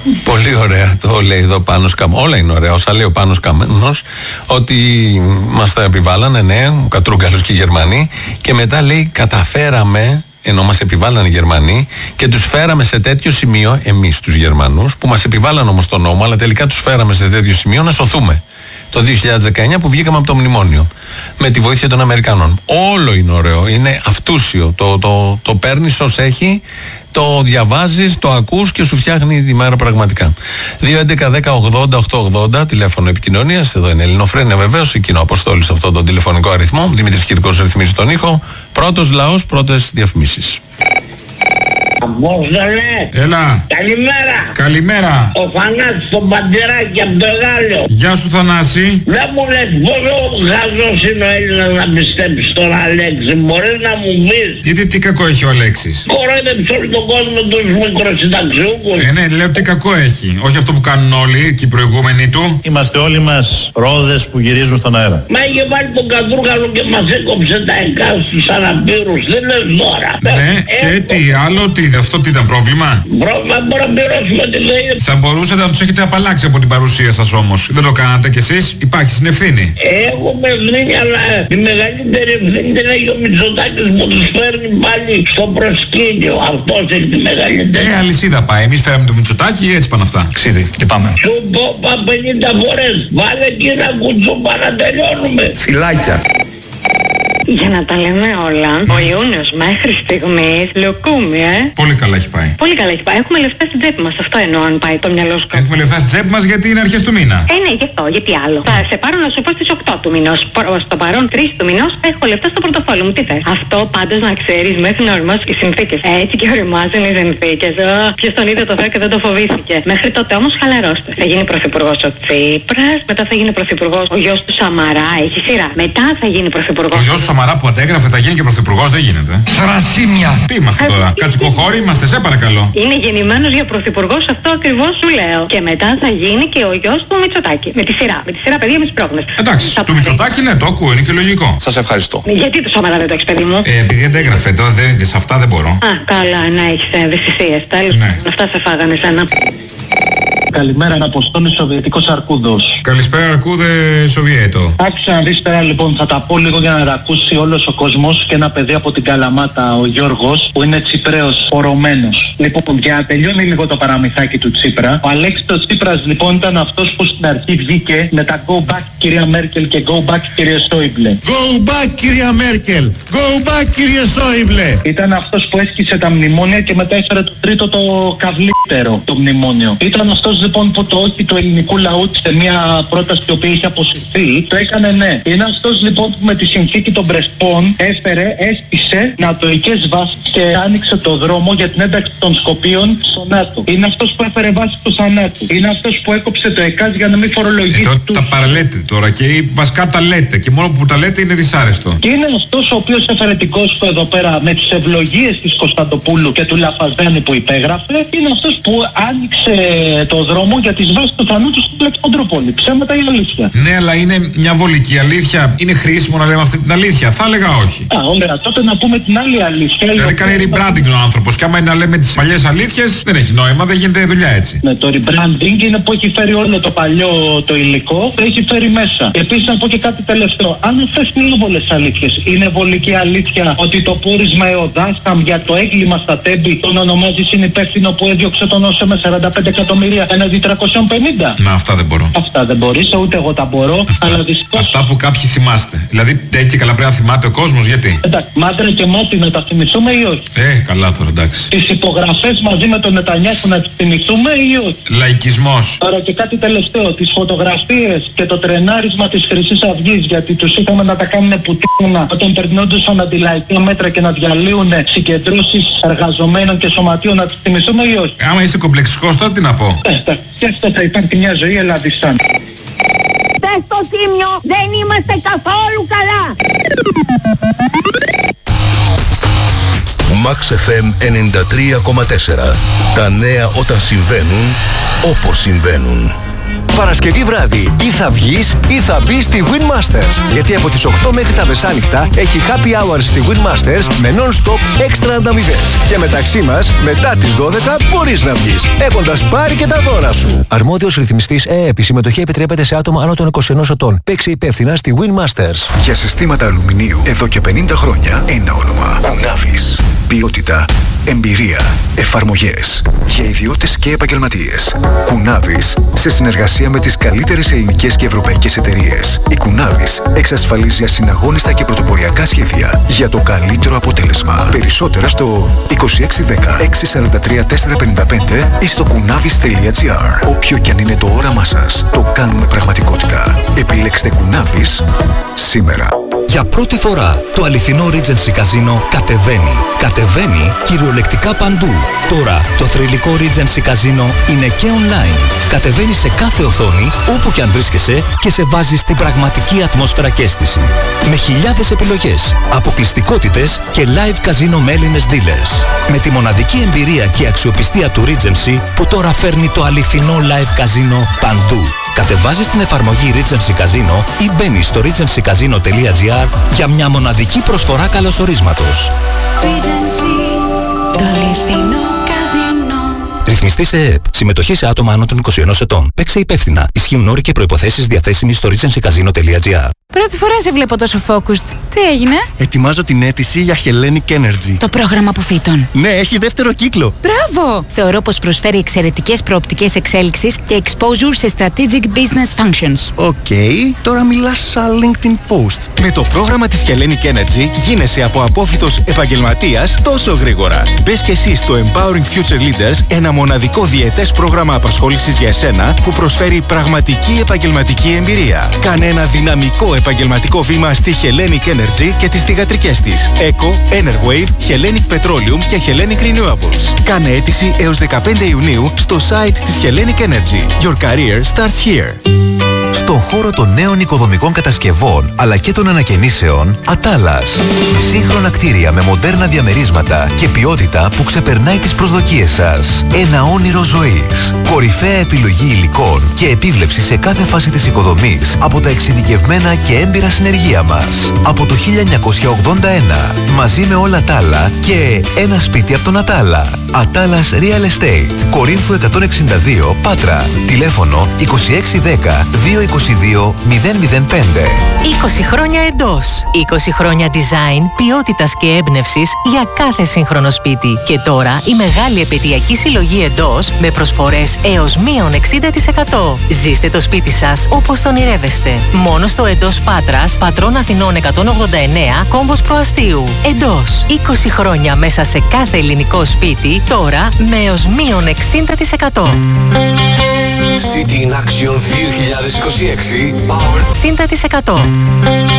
Πολύ ωραία το λέει εδώ Πάνος Καμένος. Όλα είναι ωραία. Όσα λέει ο Πάνος Καμένος, ότι μας τα επιβάλλανε, ναι, ο Κατρούγκαλος και οι Γερμανοί, και μετά λέει καταφέραμε, ενώ μας επιβάλλανε οι Γερμανοί, και τους φέραμε σε τέτοιο σημείο, εμείς τους Γερμανούς, που μας επιβάλλαν όμως τον νόμο, αλλά τελικά τους φέραμε σε τέτοιο σημείο να σωθούμε. Το 2019 που βγήκαμε από το μνημόνιο με τη βοήθεια των Αμερικανών. Όλο είναι ωραίο, είναι αυτούσιο. Το παίρνεις ως έχει, το διαβάζεις, το ακούς και σου φτιάχνει τη μέρα πραγματικά. 2.11.10.80.880 τηλέφωνο επικοινωνίας. Εδώ είναι Ελληνοφρένια βεβαίως, εκείνο Αποστόλης σε αυτόν τον τηλεφωνικό αριθμό. Δημήτρης Κυρκός ρυθμίζει τον ήχο. Πρώτος λαός, πρώτες διαφημίσεις. Απόστολε! Έλα! Καλημέρα! Καλημέρα! Ο Θανάσης τον Παντηράκη από το Γάλλο. Γεια σου Θανάση! Δεν μου λες πόσο γάζος είναι ο Έλληνας να πιστέψει τον Αλέξη, μπορείς να μου πεις? Γιατί τι κακό έχει ο Αλέξης? Κορόιδεψε όλο τον κόσμο τους μικροσυνταξιούχους. Ναι, λέω τι κακό έχει. Όχι αυτό που κάνουν όλοι και οι προηγούμενοι του. Είμαστε όλοι μας ρόδες που γυρίζουν στον αέρα. Μα είχε βάλει τον Κατρούγκαλο και μας έκοψε τα εκάς στους αναπήρους, δεν λες τώρα. Ναι, και τι άλλο, αυτό τι ήταν πρόβλημα? Πρόβλημα μπορούμε να πληρώσουμε τη ΔΕΗ. Θα μπορούσατε να τους έχετε απαλλάξει από την παρουσία σας όμως. Δεν το κάνατε κι εσείς, υπάρχει συνευθύνη. Έχουμε ευθύνη, αλλά τη μεγαλύτερη ευθύνη την έχει ο Μητσοτάκης που τους φέρνει πάλι στο προσκήνιο. Αυτός έχει τη μεγαλύτερη. Αλυσίδα πάει. Εμείς φέραμε το Μητσοτάκη, έτσι πάνε αυτά. Ξίδι, λυπάμαι. Σου πω 50 φορές, βάλε εκεί ένα κουτσούπα να τελειώνουμε. Φυλάκια. Για να τα λέμε όλα, ο Ιούνιος μέχρι στιγμής λοκούμι, Πολύ καλά έχει πάει. Πολύ καλά έχει πάει. Έχουμε λεφτά στην τσέπη μας. Αυτό εννοώ, αν πάει το μυαλό σου. Έχουμε λεφτά στην τσέπη μας γιατί είναι αρχές του μήνα. Ναι, γι' αυτό, γιατί άλλο. Θα σε πάρω να σου πω στις 8 του μηνός. Στο παρόν 3 του μηνός έχω λεφτά στο πορτοφόλι μου. Τι θες? Αυτό πάντως να ξέρεις μέχρι να οριμάσουν οι συνθήκες. Έτσι και οριμάζουν οι συνθήκες. Ποιος τον είδε το Θεό και δεν το φοβήθηκε. Μέχρι τότε όμως χαλαρώστε. Θα γίνει πρωθυπουργός ο Τσίπρας, μετά θα γίνει πρωθυπουργός ο γιος του Σαμαρά, έχει σειρά. Μετά θα γίνει πρωθυπουργός. Ο γιος του Σαμαρά που αντέγραφε θα γίνει και πρωθυπουργός, δεν γίνεται. Θρασίμια. Τι είμαστε τώρα, κατσικοχώροι είμαστε, σε παρακαλώ. Είναι γεννημένος για πρωθυπουργός, αυτό ακριβώς σου λέω. Και μετά θα γίνει και ο γιος του Μητσοτάκη. Με τη σειρά, παιδιά, με τις πρόχνες. Εντάξει, του Μητσοτάκη ναι, το ακούω, είναι και λογικό. Σας ευχαριστώ. Γιατί το Σαμαρά δεν το έχεις, παιδί μου? Επειδή αντέγραφε, σε αυτά δεν μπορώ. Α, καλά, να έχεις ευαισθησίες. Τέλος, Ναι. αυτά σε φάγανε σένα. Καλημέρα, Αποστόλη, Σοβιετικός Αρκούδος. Καλησπέρα, Αρκούδε Σοβιέτο. Άκουσα να δεις τώρα, λοιπόν, θα τα πω λίγο για να τα ακούσει όλος ο κόσμος, και ένα παιδί από την Καλαμάτα, ο Γιώργος, που είναι Τσιπραίος, πορωμένος. Λοιπόν, για να τελειώνει λίγο το παραμυθάκι του Τσίπρα, ο Αλέξης ο Τσίπρας, λοιπόν, ήταν αυτός που στην αρχή βγήκε με τα go back κυρία Μέρκελ και go back κύριε Σόιμπλε. Go back κυρία Μέρκελ, go back κύριε Σόιμπλε. Ήταν αυτός που έσκησε τα μνημόνια και μετά έφερε το τρίτο, το καβλύτερο, το μνημόνιο. Ήταν αυτός λοιπόν που το όχι του ελληνικού λαού σε μια πρόταση η οποία είχε αποσυρθεί, το έκανε ναι. Είναι αυτός λοιπόν που με τη συνθήκη των Πρεσπών έστησε νατοικές βάσεις και άνοιξε το δρόμο για την ένταξη των Σκοπίων στο ΝΑΤΟ. Είναι αυτός που έφερε βάση του θανάτου. Είναι αυτός που έκοψε το ΕΚΑΣ για να μην φορολογήσει. Τα παραλέτε τώρα και βασικά τα λέτε και μόνο που τα λέτε είναι δυσάρεστο. Και είναι αυτός ο οποίος έφερε την Κόσκο εδώ πέρα με τις ευλογίες της Κωνσταντοπούλου και του Λαφαζάνη που υπέγραφε. Είναι αυτός που άνοιξε το δρόμο για τις βάσεις του θανάτου στην Αλεξανδρούπολη. Ψέματα ή αλήθεια? Ναι, αλλά είναι μια βολική αλήθεια. Είναι χρήσιμο να λέμε αυτή την αλήθεια? Θα έλεγα όχι. Α, ωραία, τότε να πούμε την άλλη αλήθεια. Δηλαδή κάνει rebranding ο άνθρωπος. Και άμα είναι να λέμε τις παλιές αλήθειες, δεν έχει νόημα, δεν γίνεται δουλειά έτσι. Ναι, το rebranding είναι που έχει φέρει όλο το παλιό το υλικό, το έχει φέρει μέσα. Επίσης να πω και κάτι τελευταίο. Αν αυτές είναι εύβολες αλήθειες, είναι βολική αλήθεια ότι το πόρισμα ΕΟΔΑΣΑΜ για το έγκλημα στα Τέμπη τον ονομάζει συνυπεύθυνο που έδιωξε τον Όσε με 45 εκατομμύρια έναντι 350? Να, αυτά δεν μπορώ. Αυτά δεν μπορείς, ούτε εγώ τα μπορώ. Αλλά δυστυχώς... Αυτά που κάποιοι θυμάστε. Δηλαδή τέτοια καλά πρέπει να θυμάται ο κόσμος, γιατί? Εντάξει, Μάντρε και Μάτι να τα θυμηθούμε ή όχι? Καλά τώρα, εντάξει. Τις υπογραφές μαζί με τον Νετανιάχου να τις θυμηθούμε ή όχι? Λαϊκισμός. Τώρα και κάτι τελευταίο, τις φωτογραφίες και το τρενάρισμα της Χρυσής Αυγής, γιατί τους είχαμε να τα κάνουν πουτίνα όταν περνόντουσαν αντιλαϊκά μέτρα και να διαλύουν συγκεντρώσεις εργαζομένων και σωματείων, να τις θυμηθούμε ή όχι? Άμα είσαι κομπλεξικός τότε τι να πω? Και αυτό θα υπάρχει μια ζωή ελλαδιστάν. Στο Τίμιο δεν είμαστε καθόλου καλά. Max FM 93,4. Τα νέα όταν συμβαίνουν, όπως συμβαίνουν. Παρασκευή βράδυ ή θα βγεις ή θα μπεις στη Win Masters. Γιατί από τις 8 μέχρι τα μεσάνυχτα έχει happy hours στη Win Masters με non-stop έξτρα ανταμοιβές. Και μεταξύ μας, μετά τις 12 μπορείς να βγεις, έχοντας πάρει και τα δώρα σου. Αρμόδιος ρυθμιστής ΕΕΠ. Η συμμετοχή επιτρέπεται σε άτομα άνω των 21 ετών. Παίξε υπεύθυνα στη Win Masters. Για συστήματα αλουμινίου εδώ και 50 χρόνια ένα όνομα. Κουνάβης. Ποιότητα, εμπειρία, εφαρμογές για ιδιώτες και επαγγελματίες. Κουνάβης, σε συνεργασία με τις καλύτερες ελληνικές και ευρωπαϊκές εταιρείες. Η Κουνάβης εξασφαλίζει ασυναγώνιστα και πρωτοποριακά σχέδια για το καλύτερο αποτέλεσμα. Περισσότερα στο 2610 643 455 ή στο kunavis.gr. Όποιο κι αν είναι το όραμά σας, το κάνουμε πραγματικότητα. Επιλέξτε Κουνάβης σήμερα. Για πρώτη φορά το αληθινό Regency Casino κατεβαίνει. Κατεβαίνει κυριολεκτικά παντού. Τώρα το θρυλικό Regency Casino είναι και online. Κατεβαίνει σε κάθε οθόνη όπου και αν βρίσκεσαι και σε βάζει στην πραγματική ατμόσφαιρα και αίσθηση. Με χιλιάδες επιλογές, αποκλειστικότητες και live casino με Έλληνες dealers. Με τη μοναδική εμπειρία και αξιοπιστία του Regency που τώρα φέρνει το αληθινό live casino παντού. Κατεβάζεις την εφαρμογή Regency Casino ή μπαίνεις στο regencycasino.gr για μια μοναδική προσφορά καλωσορίσματος. Regency, το αληθινό καζίνο. Ρυθμιστής ΕΕΠ. Συμμετοχή σε άτομα άνω των 21 ετών. Παίξε υπεύθυνα. Ισχύουν όροι και προϋποθέσεις διαθέσιμοι στο regencycasino.gr. Πρώτη φορά σε βλέπω τόσο focused. Τι έγινε? Ετοιμάζω την αίτηση για Hellenic Energy. Το πρόγραμμα αποφύτων. Ναι, έχει δεύτερο κύκλο. Μπράβο! Θεωρώ πως προσφέρει εξαιρετικές προοπτικές εξέλιξης και exposure σε strategic business functions. Οκ, τώρα μιλάς σαν LinkedIn post. Με το πρόγραμμα της Hellenic Energy γίνεσαι από απόφοιτος επαγγελματίας τόσο γρήγορα. Μπες και εσύ στο Empowering Future Leaders, ένα μοναδικό διετές πρόγραμμα απασχόλησης για εσένα που προσφέρει πραγματική επαγγελματική εμπειρία. Κάνε ένα δυναμικό επαγγελματικό βήμα στη Hellenic Energy και τις θυγατρικές της Eco, Enerwave, Hellenic Petroleum και Hellenic Renewables. Κάνε αίτηση έως 15 Ιουνίου στο site της Hellenic Energy. Your career starts here. Στον χώρο των νέων οικοδομικών κατασκευών αλλά και των ανακαινήσεων, Ατάλας. Σύγχρονα κτίρια με μοντέρνα διαμερίσματα και ποιότητα που ξεπερνάει τις προσδοκίες σας. Ένα όνειρο ζωής. Κορυφαία επιλογή υλικών και επίβλεψη σε κάθε φάση της οικοδομής από τα εξειδικευμένα και έμπειρα συνεργεία μας. Από το 1981, μαζί με όλα τα άλλα και ένα σπίτι από τον Ατάλα. Ατάλας Real Estate. Κορίνθου 162, Πάτρα. Τηλέφωνο 2610 222 005. 20 χρόνια εντός. 20 χρόνια design, ποιότητας και έμπνευσης για κάθε σύγχρονο σπίτι. Και τώρα η μεγάλη επαιτειακή συλλογή εντός με προσφορές έως μείον 60%. Ζήστε το σπίτι σας όπως το ονειρεύεστε. Μόνο στο εντός Πάτρας, Πατρών Αθηνών 189, Κόμβος Προαστίου. Εντός. 20 χρόνια μέσα σε κάθε ελληνικό σπίτι, τώρα με έως μείον 60%. City in Action 2026 Power 60%.